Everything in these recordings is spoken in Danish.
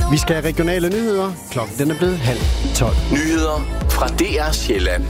Vi skal have regionale nyheder. Klokken den er blevet 11:30. Nyheder fra DR Sjælland.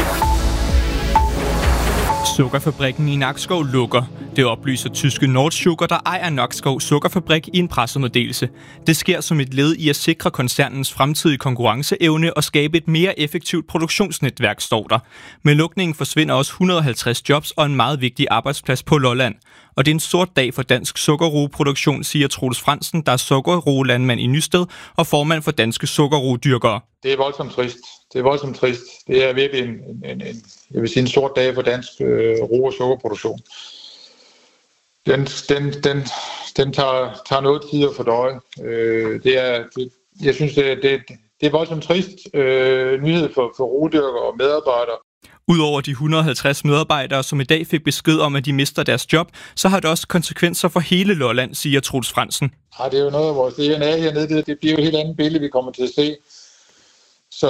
Sukkerfabrikken i Nakskov lukker. Det oplyser tyske Nordsugar, der ejer Nakskov Sukkerfabrik, i en pressemeddelelse. Det sker som et led i at sikre koncernens fremtidige konkurrenceevne og skabe et mere effektivt produktionsnetværk, står der. Med lukningen forsvinder også 150 jobs og en meget vigtig arbejdsplads på Lolland. Og det er en sort dag for dansk sukkerroeproduktion, siger Troels Fransen, der er sukkerroelandmand i Nysted og formand for Danske Sukkerroedyrkere. Det er voldsomt trist. Det er virkelig en sort dag for dansk ro- og sukkerproduktion. Den tager noget tid at fordøje. Jeg synes, det er voldsomt trist nyhed for roedyrkere og medarbejdere. Udover de 150 medarbejdere, som i dag fik besked om, at de mister deres job, så har det også konsekvenser for hele Lolland, siger Troels Fransen. Ja, det er jo noget af vores DNA hernede. Det bliver jo et helt andet billede, vi kommer til at se. Så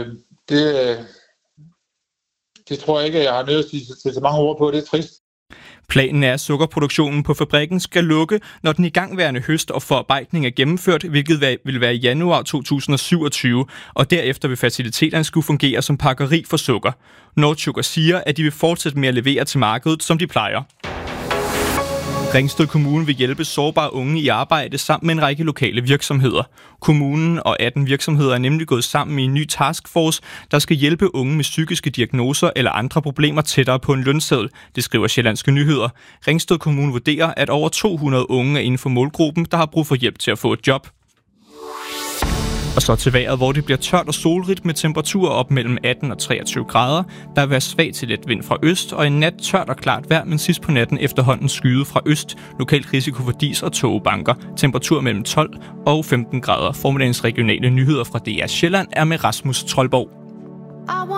det tror jeg ikke, at jeg har nødt til at sige så mange ord på. Det er trist. Planen er, at sukkerproduktionen på fabrikken skal lukke, når den igangværende høst og forarbejdning er gennemført, hvilket vil være i januar 2027, og derefter vil faciliteterne skulle fungere som pakkeri for sukker. Nordsugar siger, at de vil fortsætte med at levere til markedet, som de plejer. Ringsted Kommune vil hjælpe sårbare unge i arbejde sammen med en række lokale virksomheder. Kommunen og 18 virksomheder er nemlig gået sammen i en ny taskforce, der skal hjælpe unge med psykiske diagnoser eller andre problemer tættere på en lønseddel, det skriver Sjællandske Nyheder. Ringsted Kommune vurderer, at over 200 unge er inden for målgruppen, der har brug for hjælp til at få et job. Og så til vejret, hvor det bliver tørt og solrigt med temperaturer op mellem 18 og 23 grader. Der vil være svag til let vind fra øst, og en nat tørt og klart vejr, men sidst på natten efterhånden skyde fra øst. Lokalt risiko for dis og tågebanker. Temperatur mellem 12 og 15 grader. Formiddagens regionale nyheder fra DR Sjælland er med Rasmus Troldborg.